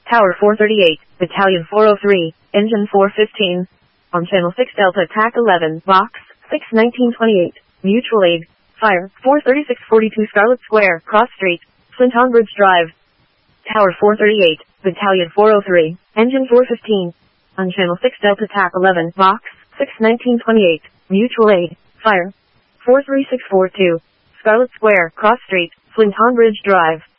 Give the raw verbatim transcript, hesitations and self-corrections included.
Tower four thirty-eight, Battalion four oh three, Engine four fifteen. On Channel six Delta T A C eleven, Box six nineteen twenty-eight, Mutual Aid, Fire, four thirty-six forty-two Scarlet Square, Cross Street, Flint on Bridge Drive. Tower four thirty-eight, Battalion four oh three, Engine four fifteen. On Channel six Delta T A C eleven, Box six nineteen twenty-eight, Mutual Aid, Fire, four three six four two, Scarlet Square, Cross Street, Flint on Bridge Drive.